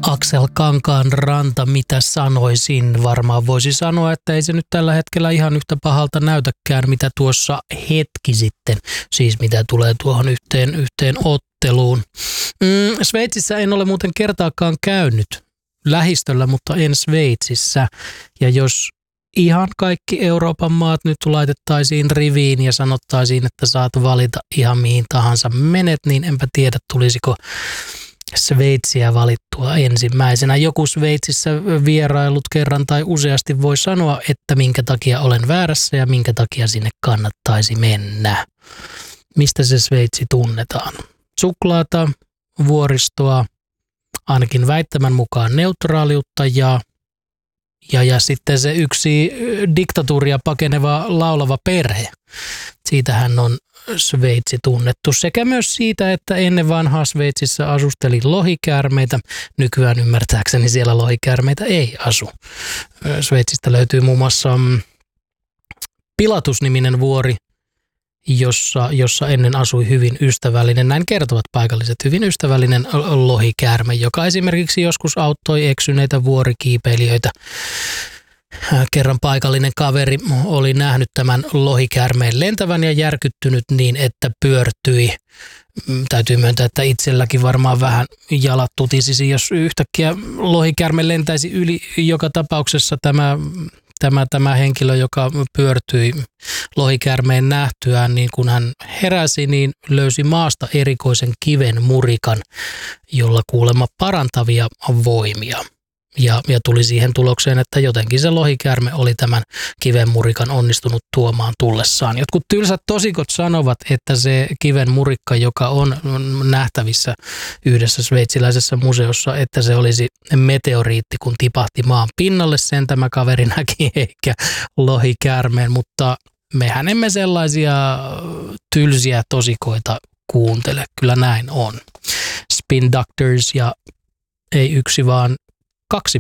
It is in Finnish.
Aksel Kankaanranta, mitä sanoisin? Varmaan voisi sanoa, että ei se nyt tällä hetkellä ihan yhtä pahalta näytäkään, mitä tuossa hetki sitten, siis mitä tulee tuohon yhteen otteluun. Sveitsissä en ole muuten kertaakaan käynyt lähistöllä, mutta en Sveitsissä. Ja jos ihan kaikki Euroopan maat nyt laitettaisiin riviin ja sanottaisiin, että saat valita ihan mihin tahansa menet, niin enpä tiedä, tulisiko Sveitsiä valittua ensimmäisenä. Joku Sveitsissä vierailut kerran tai useasti voi sanoa, että minkä takia olen väärässä ja minkä takia sinne kannattaisi mennä. Mistä se Sveitsi tunnetaan? Suklaata, vuoristoa, ainakin väittämän mukaan neutraaliutta ja sitten se yksi diktatuuria pakeneva laulava perhe. Siitähän on Sveitsi tunnettu sekä myös siitä, että ennen vanhaa Sveitsissä asusteli lohikäärmeitä. Nykyään ymmärtääkseni siellä lohikäärmeitä ei asu. Sveitsistä löytyy muun muassa Pilatus-niminen vuori, jossa ennen asui hyvin ystävällinen, näin kertovat paikalliset, hyvin ystävällinen lohikäärme, joka esimerkiksi joskus auttoi eksyneitä vuorikiipeilijöitä. Kerran paikallinen kaveri oli nähnyt tämän lohikäärmeen lentävän ja järkyttynyt niin, että pyörtyi. Täytyy myöntää, että itselläkin varmaan vähän jalat tutisisi, jos yhtäkkiä lohikäärme lentäisi yli. Joka tapauksessa tämä henkilö, joka pyörtyi lohikäärmeen nähtyään, niin kun hän heräsi, niin löysi maasta erikoisen kiven murikan, jolla kuulemma parantavia voimia. Ja tuli siihen tulokseen, että jotenkin se lohikäärme oli tämän kiven murikan onnistunut tuomaan tullessaan. Jotkut tylsät tosikot sanovat, että se kiven murikka, joka on nähtävissä yhdessä sveitsiläisessä museossa, että se olisi meteoriitti, kun tipahti maan pinnalle. Sen tämä kaveri näki eikä lohikäärmeen, mutta mehän emme sellaisia tylsiä tosikoita kuuntele. Kyllä näin on. Spin Doctors ja ei yksi vaan 2